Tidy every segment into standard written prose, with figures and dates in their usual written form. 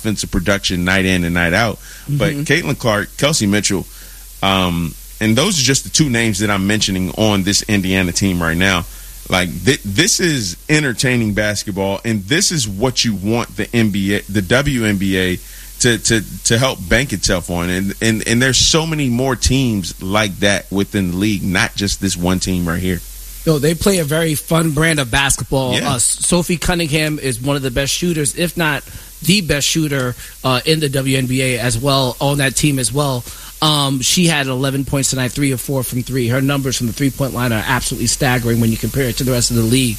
offensive production night in and night out. But Caitlin Clark, Kelsey Mitchell, and those are just the two names that I'm mentioning on this Indiana team right now. Like this is entertaining basketball, and this is what you want the NBA, the WNBA, to help bank itself on. And there's so many more teams like that within the league, not just this one team right here. No, they play a very fun brand of basketball. Yeah. Sophie Cunningham is one of the best shooters, if not the best shooter in the WNBA as well, on that team as well. She had 11 points tonight, 3 of 4 from 3. Her numbers from the three-point line are absolutely staggering when you compare it to the rest of the league.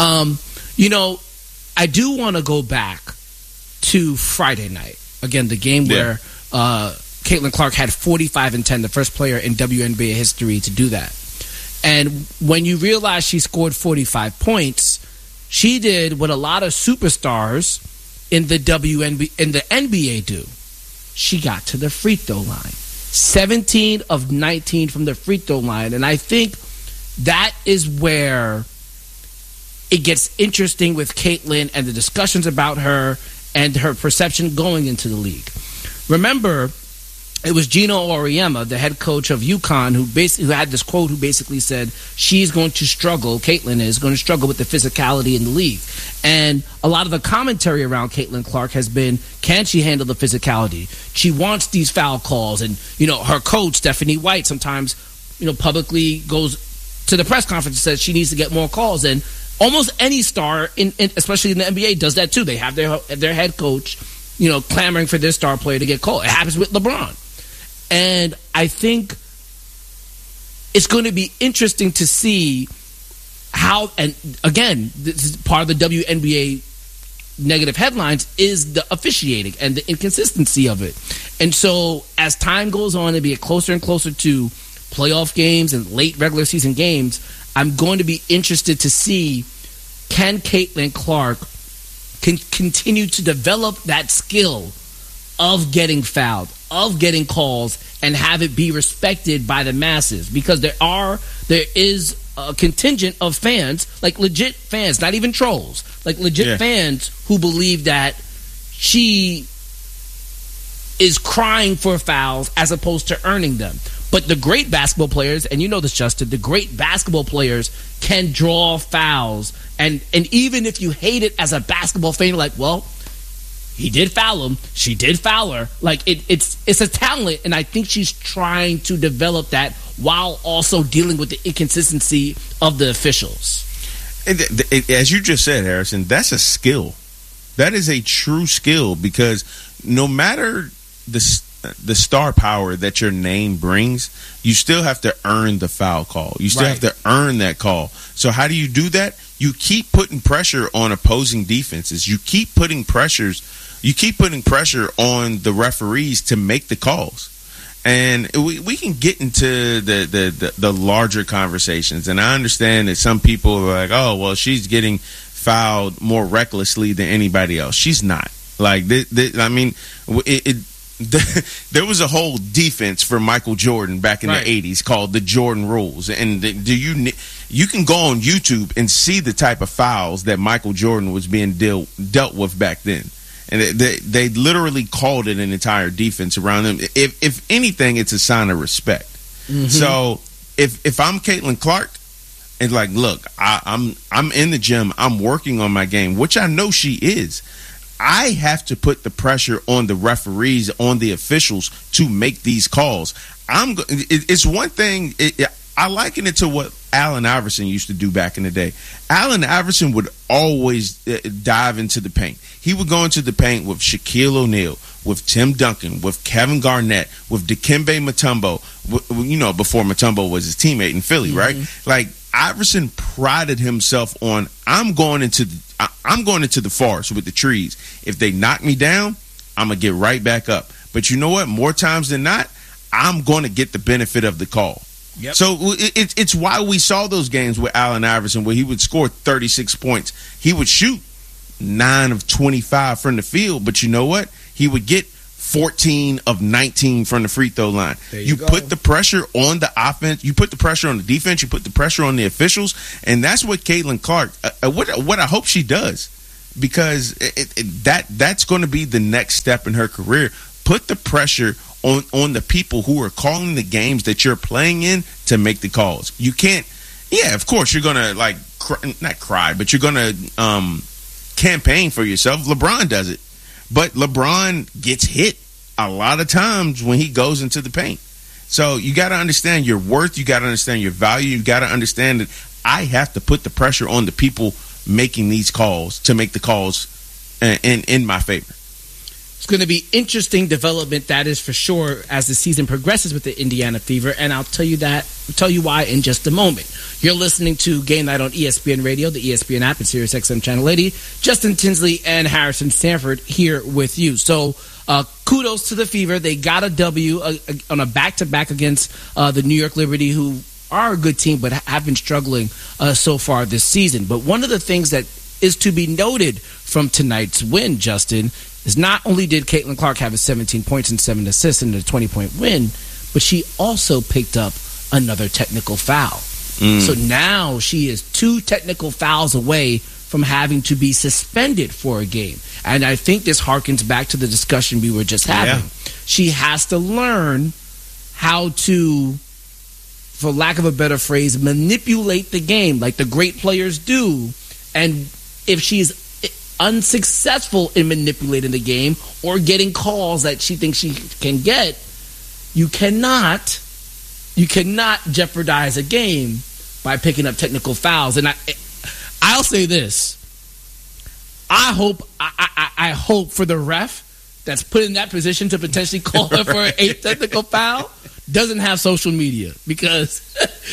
I do want to go back to Friday night. Again, the game where Caitlin Clark had 45 and 10, the first player in WNBA history to do that. And when you realize she scored 45 points, she did what a lot of superstars in the NBA do. She got to the free throw line. 17 of 19 from the free throw line. And I think that is where it gets interesting with Caitlin and the discussions about her and her perception going into the league. Remember, it was Gino Auriemma, the head coach of UConn, who had this quote, who basically said she's going to struggle, Caitlin is going to struggle with the physicality in the league. And a lot of the commentary around Caitlin Clark has been, can she handle the physicality? She wants these foul calls. And, her coach, Stephanie White, sometimes, publicly goes to the press conference and says she needs to get more calls. And almost any star, especially in the NBA, does that too. They have their head coach, clamoring for their star player to get called. It happens with LeBron. And I think it's going to be interesting to see how, and again, this is part of the WNBA negative headlines, is the officiating and the inconsistency of it. And so as time goes on and be closer and closer to playoff games and late regular season games, I'm going to be interested to see, can Caitlin Clark continue to develop that skill of getting fouled, of getting calls, and have it be respected by the masses, because there is a contingent of fans, like legit fans, not even trolls, like legit fans who believe that she is crying for fouls as opposed to earning them. But the great basketball players, and you know this, Justin, the great basketball players can draw fouls, and even if you hate it as a basketball fan, you're like, well, he did foul him. She did foul her. Like it's a talent, and I think she's trying to develop that while also dealing with the inconsistency of the officials. As you just said, Harrison, that's a skill. That is a true skill, because no matter the star power that your name brings, you still have to earn the foul call. You still have to earn that call. So how do you do that? You keep putting pressure on opposing defenses. You keep putting pressure on the referees to make the calls. And we can get into the larger conversations. And I understand that some people are like, oh, well, she's getting fouled more recklessly than anybody else. She's not. Like, there was a whole defense for Michael Jordan back in the 80s called the Jordan Rules. And you can go on YouTube and see the type of fouls that Michael Jordan was being dealt with back then. And they literally called it an entire defense around him. If anything, it's a sign of respect. Mm-hmm. So if I'm Caitlin Clark, and like, look, I'm in the gym, I'm working on my game, which I know she is. I have to put the pressure on the referees, on the officials to make these calls. It's one thing. I liken it to what Allen Iverson used to do back in the day. Allen Iverson would always dive into the paint. He would go into the paint with Shaquille O'Neal, with Tim Duncan, with Kevin Garnett, with Dikembe Mutombo, before Mutombo was his teammate in Philly, right? Like, Iverson prided himself on, I'm going into the forest with the trees. If they knock me down, I'm going to get right back up. But you know what? More times than not, I'm going to get the benefit of the call. Yep. So it's why we saw those games with Allen Iverson where he would score 36 points. He would shoot 9 of 25 from the field, but you know what? He would get 14 of 19 from the free throw line. You put the pressure on the offense, you put the pressure on the defense, you put the pressure on the officials, and that's what Caitlin Clark, what I hope she does. because that's going to be the next step in her career. Put the pressure on the people who are calling the games that you're playing in to make the calls. You can't. Yeah, of course you're gonna not cry, but you're gonna campaign for yourself. LeBron does it, but LeBron gets hit a lot of times when he goes into the paint. So you got to understand your worth. You got to understand your value. You got to understand that I have to put the pressure on the people making these calls to make the calls in my favor. It's going to be interesting development, that is for sure, as the season progresses with the Indiana Fever, and I'll tell you why in just a moment. You're listening to Game Night on ESPN Radio, the ESPN app, and Sirius XM Channel 80. Justin Tinsley and Harrison Sanford here with you. So kudos to the Fever. They got a W on a back-to-back against the New York Liberty, who are a good team but have been struggling so far this season. But one of the things that is to be noted from tonight's win, Justin, is not only did Caitlin Clark have 17 points and 7 assists in a 20-point win, but she also picked up another technical foul. So now she is 2 technical fouls away from having to be suspended for a game. And I think this harkens back to the discussion we were just having. Yeah. She has to learn how to, for lack of a better phrase, manipulate the game like the great players do. And if she's unsuccessful in manipulating the game or getting calls that she thinks she can get, you cannot jeopardize a game by picking up technical fouls. And I'll say this: I hope for the ref that's put in that position to potentially call her for an 8th technical foul doesn't have social media, because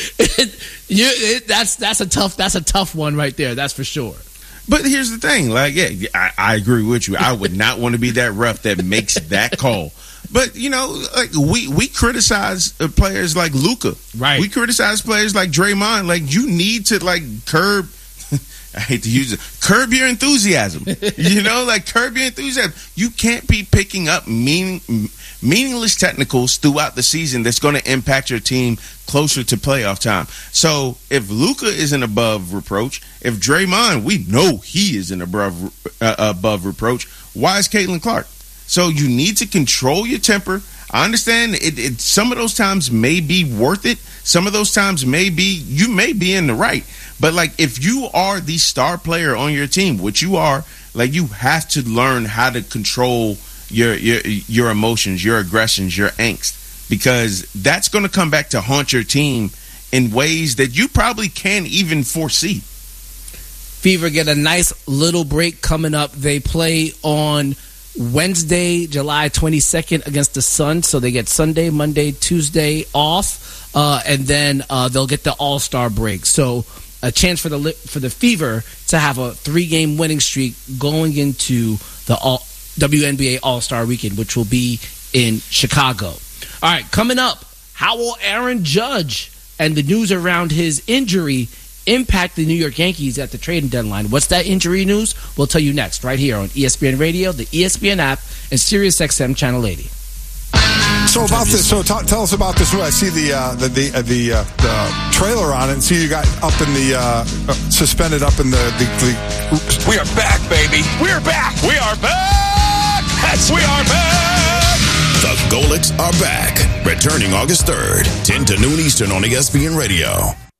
that's a tough one right there. That's for sure. But here's the thing, I agree with you. I would not want to be that ref that makes that call. But, we criticize players like Luka. Right. We criticize players like Draymond. You need to, curb, I hate to use it, curb your enthusiasm. Curb your enthusiasm. You can't be picking up meaningless technicals throughout the season that's going to impact your team closer to playoff time. So if Luka isn't above reproach, if Draymond, we know he isn't above reproach, why is Caitlin Clark? So you need to control your temper. I understand it some of those times may be worth it. Some of those times you may be in the right. But if you are the star player on your team, which you are, you have to learn how to control your emotions, your aggressions, your angst, because that's going to come back to haunt your team in ways that you probably can't even foresee. Fever get a nice little break coming up. They play on Wednesday, July 22nd against the Suns, so they get Sunday, Monday, Tuesday off, and then they'll get the All-Star break. So a chance for the Fever to have a 3-game winning streak going into the WNBA All-Star Weekend, which will be in Chicago. All right, coming up, how will Aaron Judge and the news around his injury impact the New York Yankees at the trading deadline? What's that injury news? We'll tell you next, right here on ESPN Radio, the ESPN app, and Sirius XM Channel 80. So about this, tell us about this. I see the trailer on it, and see you got up in the suspended up in the. We are back, baby. We are back. We are back. Yes, we are back. The Golics are back, returning August 3rd, 10 to noon Eastern on ESPN Radio.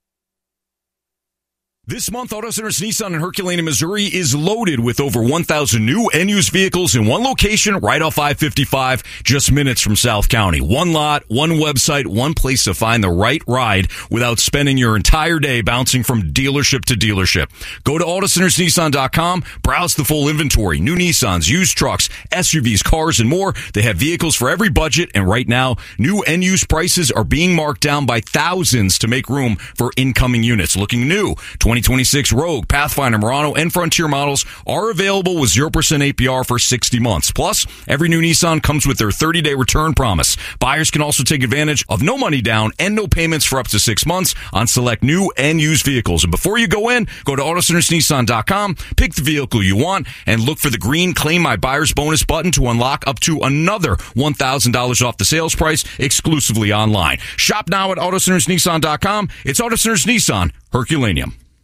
This month, Auto Centers Nissan in Herculaneum, Missouri is loaded with over 1,000 new and used vehicles in one location right off I-55, just minutes from South County. One lot, one website, one place to find the right ride without spending your entire day bouncing from dealership to dealership. Go to AutoCentersNissan.com, browse the full inventory, new Nissans, used trucks, SUVs, cars, and more. They have vehicles for every budget, and right now, new and used prices are being marked down by thousands to make room for incoming units. Looking new, 2026 Rogue, Pathfinder, Murano, and Frontier models are available with 0% APR for 60 months. Plus, every new Nissan comes with their 30-day return promise. Buyers can also take advantage of no money down and no payments for up to 6 months on select new and used vehicles. And before you go in, go to AutoCentersNissan.com, pick the vehicle you want, and look for the green Claim My Buyer's Bonus button to unlock up to another $1,000 off the sales price exclusively online. Shop now at AutoCentersNissan.com. It's Auto Centers Nissan, Herculaneum.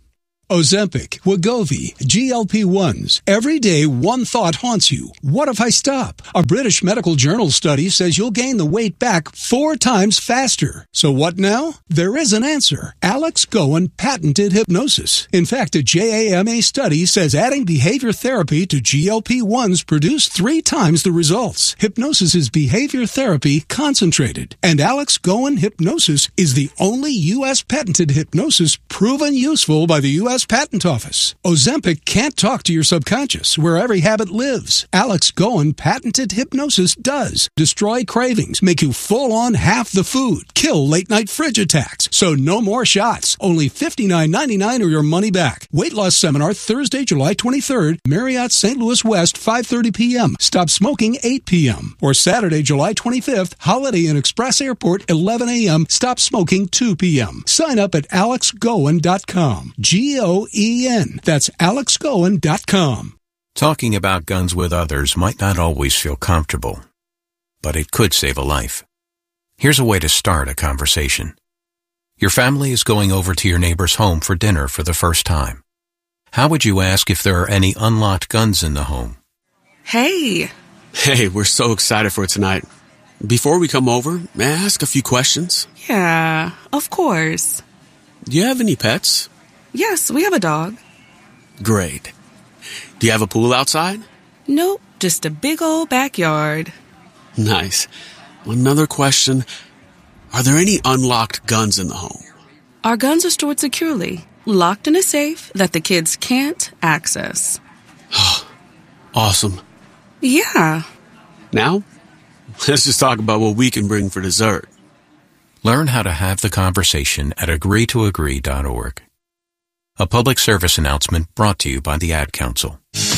Ozempic, Wegovy, GLP-1s. Every day, one thought haunts you. What if I stop? A British Medical Journal study says you'll gain the weight back 4 times faster. So what now? There is an answer. Alex Goen patented hypnosis. In fact, a JAMA study says adding behavior therapy to GLP-1s produced 3 times the results. Hypnosis is behavior therapy concentrated. And Alex Goen Hypnosis is the only U.S. patented hypnosis proven useful by the U.S. Patent Office. Ozempic can't talk to your subconscious, where every habit lives. Alex Goen patented hypnosis does. Destroy cravings, make you full on half the food, kill late-night fridge attacks. So no more shots. Only $59.99 or your money back. Weight loss seminar Thursday, July 23rd, Marriott St. Louis West, 5:30 p.m. Stop smoking 8 p.m. Or Saturday, July 25th, Holiday Inn Express Airport, 11 a.m. Stop smoking 2 p.m. Sign up at alexgoen.com. Goen. That's alexgoen.com. Talking about guns with others might not always feel comfortable, but it could save a life. Here's a way to start a conversation. Your family is going over to your neighbor's home for dinner for the first time. How would you ask if there are any unlocked guns in the home? Hey, we're so excited for tonight. Before we come over, may I ask a few questions? Yeah, of course. Do you have any pets? Yes, we have a dog. Great. Do you have a pool outside? Nope, just a big old backyard. Nice. Another question. Are there any unlocked guns in the home? Our guns are stored securely, locked in a safe that the kids can't access. Awesome. Yeah. Now, let's just talk about what we can bring for dessert. Learn how to have the conversation at agreetoagree.org. A public service announcement brought to you by the Ad Council.